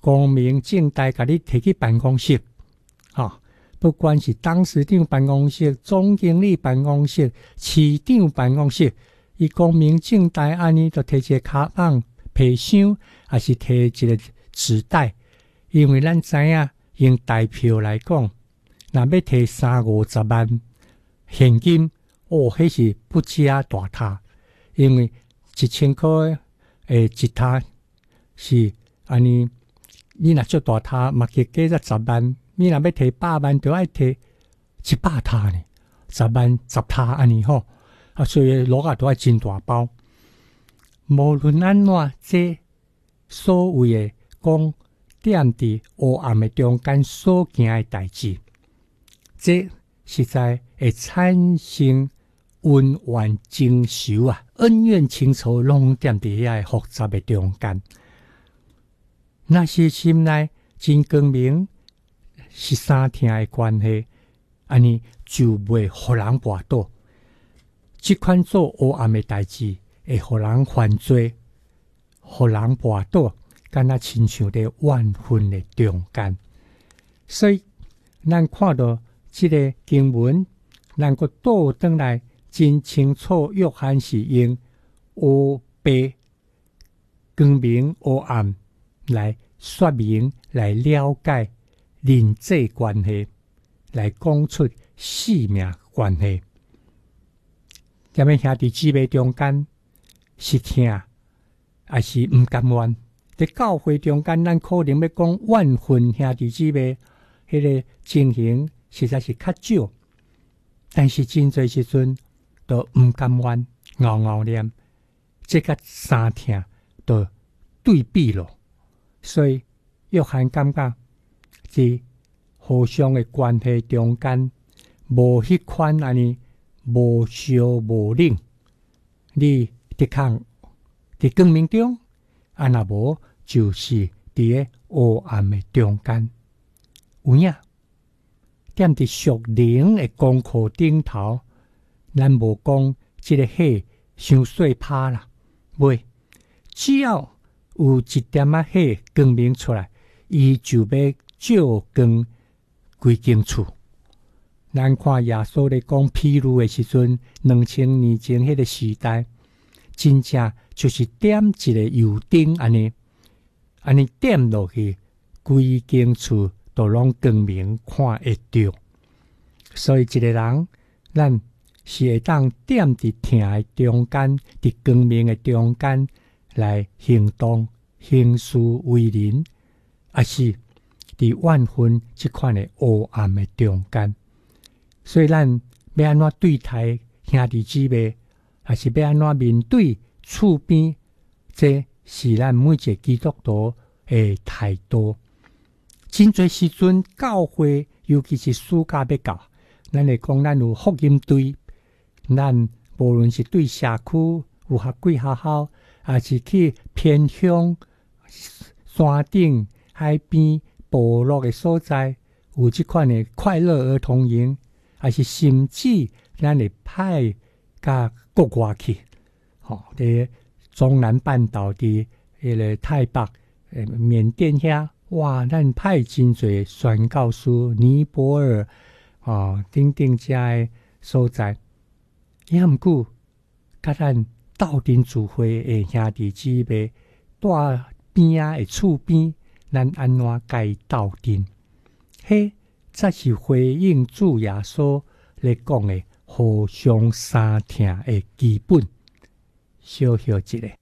光明正大甲你摕去办公室，不管是董事长办公室、总经理办公室、市长办公室，伊光明正大安尼，就摕一个卡棒、皮箱，还是摕一个纸袋，因为咱知影用代票来讲，若要摕30-50万现金，迄是不加大塔，因为1000块一塔是安尼，你若做大塔，嘛加加10万。你若要摕100万，就要摕100塔呢，10万10塔安尼吼，所以落啊都要真大包。无论安怎，这所谓的讲踮伫黑暗的中间所行的代志，这实在会产生恩怨情仇啊，恩怨情仇拢踮伫遐复杂的中间。那是心内真光明。13天的关系，安尼就袂互人跋倒。这款做黑暗的代志，会互人犯罪，互人跋倒，敢若亲像在怨恨的中间。所以，咱看到这个经文，咱个倒转来，真清楚约翰是用黑白、光明、黑暗来说明、来了解。人际关系来讲出性命关系，踮咧兄弟姊妹中间是疼还是毋甘愿？在教会中间，咱可能要讲怨恨兄弟姊妹，迄个情形实在是较少，但是真侪时阵都毋甘愿，熬熬念，这甲三疼都对比咯。所以约翰感觉。在互相的关系中间，无迄款安尼无烧无冷，你得看伫光明中，若无就是伫个黑暗的中间。有影踮伫属灵的功课顶头，咱无讲即个火伤细拍啦，袂，只要有一点仔火光明出来，伊就要。照光规间厝，咱看耶稣咧讲譬喻的时阵，2000年前迄个时代，真正就是点一个油灯安尼点落去，规间厝都拢光明看会到。所以一个人，咱是会当点伫疼的中间，伫光明的中间来行动、行事为人，还是？伫怨恨这款的黑暗的中间，所以咱要安怎对待兄弟姊妹，还是要安怎面对厝边，这是咱每一个基督徒的态度。真侪时阵，教会尤其是暑假要到，咱会讲咱有福音队，咱无论是对社区有学几学校，还是去偏乡、山顶、海边。部落的所在有这款的快乐儿童营，还是甚至咱会派甲国外去，伫中南半岛的迄个泰北、缅甸遐，哇，咱派真侪宣教师、尼泊尔等等遮的所在，也毋过，甲咱斗阵聚会的兄弟姊妹，住边仔的厝边。咱安怎该斗阵？迄才是回应主耶稣咧讲的互相相疼的基本。小小一个。